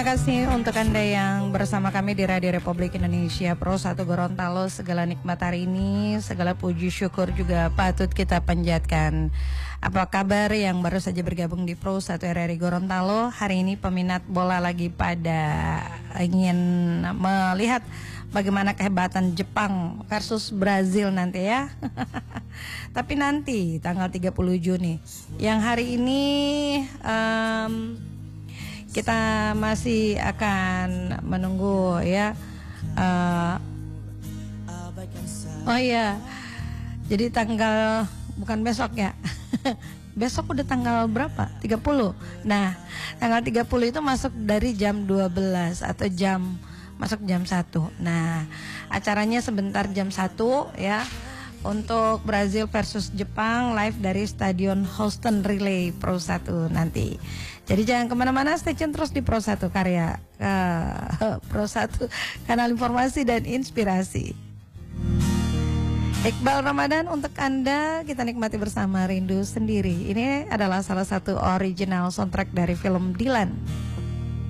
Terima kasih untuk Anda yang bersama kami di Radio Republik Indonesia Pro 1 Gorontalo. Segala nikmat hari ini, segala puji syukur juga patut kita panjatkan. Apa kabar yang baru saja bergabung di Pro 1 RRI Gorontalo? Hari ini peminat bola lagi pada ingin melihat bagaimana kehebatan Jepang versus Brazil nanti ya. Tapi nanti tanggal 30 Juni. Yang hari ini kita masih akan menunggu ya. Oh iya, jadi tanggal bukan besok ya. Besok udah tanggal berapa? 30. Nah, tanggal 30 itu masuk dari jam 12 atau masuk jam 1. Nah, acaranya sebentar jam 1 ya. Untuk Brazil versus Jepang live dari Stadion Houston Relay Pro 1 nanti. Jadi jangan kemana-mana, stay tune terus di Pro 1 Karya Pro 1, kanal informasi dan inspirasi. Iqbal Ramadan untuk Anda, kita nikmati bersama Rindu Sendiri. Ini adalah salah satu original soundtrack dari film Dylan.